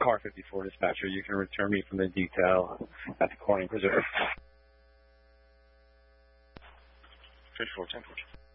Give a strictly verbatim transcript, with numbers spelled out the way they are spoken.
Car fifty-four dispatcher. You can return me from the detail at the Corning Preserve. fifty-four ten.